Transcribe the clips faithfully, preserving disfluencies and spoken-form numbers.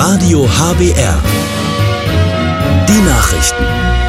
Radio H B R. Die Nachrichten.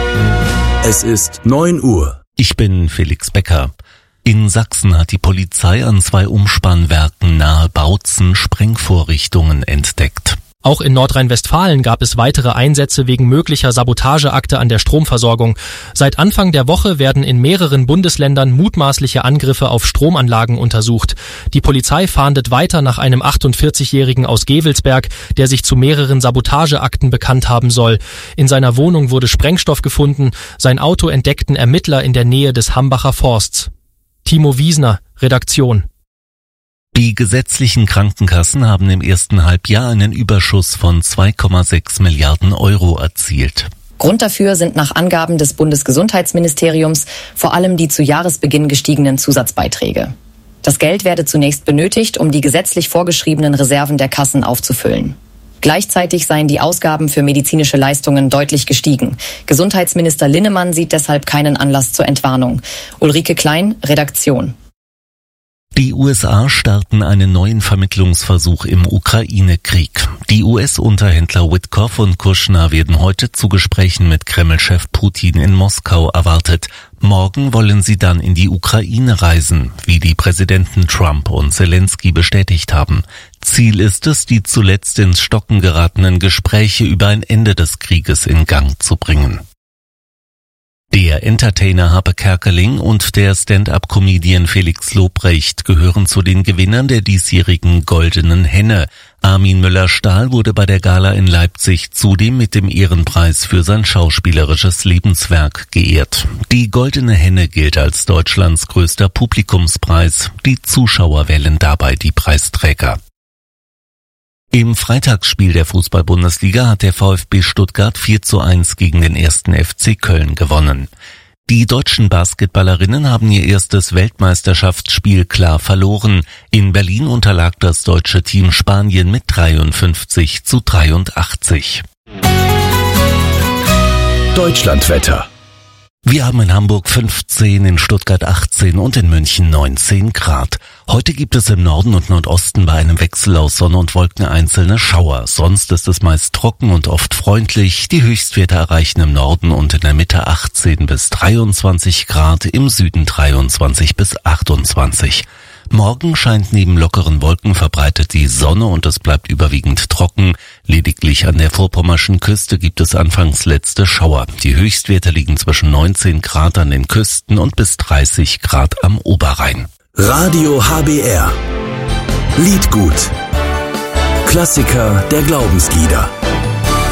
Es ist neun Uhr. Ich bin Felix Becker. In Sachsen hat die Polizei an zwei Umspannwerken nahe Bautzen Sprengvorrichtungen entdeckt. Auch in Nordrhein-Westfalen gab es weitere Einsätze wegen möglicher Sabotageakte an der Stromversorgung. Seit Anfang der Woche werden in mehreren Bundesländern mutmaßliche Angriffe auf Stromanlagen untersucht. Die Polizei fahndet weiter nach einem achtundvierzigjährigen aus Gevelsberg, der sich zu mehreren Sabotageakten bekannt haben soll. In seiner Wohnung wurde Sprengstoff gefunden. Sein Auto entdeckten Ermittler in der Nähe des Hambacher Forsts. Timo Wiesner, Redaktion. Die gesetzlichen Krankenkassen haben im ersten Halbjahr einen Überschuss von zwei Komma sechs Milliarden Euro erzielt. Grund dafür sind nach Angaben des Bundesgesundheitsministeriums vor allem die zu Jahresbeginn gestiegenen Zusatzbeiträge. Das Geld werde zunächst benötigt, um die gesetzlich vorgeschriebenen Reserven der Kassen aufzufüllen. Gleichzeitig seien die Ausgaben für medizinische Leistungen deutlich gestiegen. Gesundheitsminister Linnemann sieht deshalb keinen Anlass zur Entwarnung. Ulrike Klein, Redaktion. Die U S A starten einen neuen Vermittlungsversuch im Ukraine-Krieg. Die U S-Unterhändler Witkoff und Kushner werden heute zu Gesprächen mit Kreml-Chef Putin in Moskau erwartet. Morgen wollen sie dann in die Ukraine reisen, wie die Präsidenten Trump und Zelensky bestätigt haben. Ziel ist es, die zuletzt ins Stocken geratenen Gespräche über ein Ende des Krieges in Gang zu bringen. Der Entertainer Harpe Kerkeling und der Stand-up-Comedian Felix Lobrecht gehören zu den Gewinnern der diesjährigen Goldenen Henne. Armin Müller-Stahl wurde bei der Gala in Leipzig zudem mit dem Ehrenpreis für sein schauspielerisches Lebenswerk geehrt. Die Goldene Henne gilt als Deutschlands größter Publikumspreis. Die Zuschauer wählen dabei die Preisträger. Im Freitagsspiel der Fußball-Bundesliga hat der VfB Stuttgart vier zu eins gegen den ersten F C Köln gewonnen. Die deutschen Basketballerinnen haben ihr erstes Weltmeisterschaftsspiel klar verloren. In Berlin unterlag das deutsche Team Spanien mit dreiundfünfzig zu dreiundachtzig. Deutschlandwetter. Wir haben in Hamburg fünfzehn, in Stuttgart achtzehn und in München neunzehn Grad. Heute gibt es im Norden und Nordosten bei einem Wechsel aus Sonne und Wolken einzelne Schauer. Sonst ist es meist trocken und oft freundlich. Die Höchstwerte erreichen im Norden und in der Mitte achtzehn bis dreiundzwanzig Grad, im Süden dreiundzwanzig bis achtundzwanzig. Morgen scheint neben lockeren Wolken verbreitet die Sonne und es bleibt überwiegend trocken. Lediglich an der vorpommerschen Küste gibt es anfangs letzte Schauer. Die Höchstwerte liegen zwischen neunzehn Grad an den Küsten und bis dreißig Grad am Oberrhein. Radio H B R. Liedgut. Klassiker der Glaubenslieder.